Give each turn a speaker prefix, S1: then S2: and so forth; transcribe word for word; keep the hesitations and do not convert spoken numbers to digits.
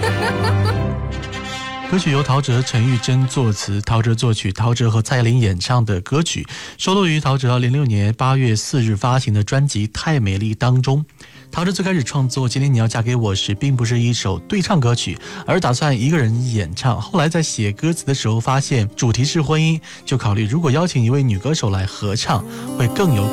S1: 歌曲由陶喆、陈玉珍作词，陶喆作曲，陶喆和蔡依林演唱的歌曲收录于陶喆二零零六年八月四日发行的专辑《太美丽》当中。陶喆最开始创作《今天你要嫁给我》时并不是一首对唱歌曲，而打算一个人演唱。后来在写歌词的时候发现主题是婚姻，就考虑如果邀请一位女歌手来合唱会更有